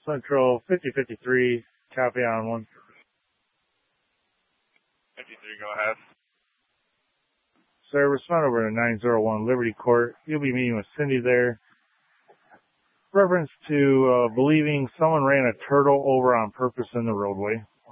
Central 5053, copy on one. 53, go ahead. Sir, respond over to 901 Liberty Court. You'll be meeting with Cindy there. Reference to believing someone ran a turtle over on purpose in the roadway.